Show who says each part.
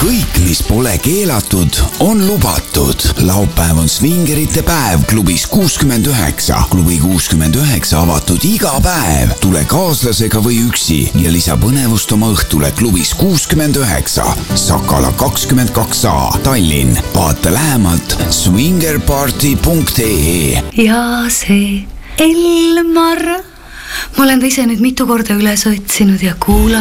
Speaker 1: kõik, mis pole keelatud, on lubatud. Laupäev on svingerite päev klubis 69. Klubi 69 avatud iga päev. Tule kaaslasega või üksi ja lisa põnevust oma õhtule klubis 69. Sakala 22a, Tallinn. Vaata lähemalt swingerparty.ee.
Speaker 2: Ja see Elmar, ma olen ta ise nüüd mitu korda üles otsinud ja kuulanud.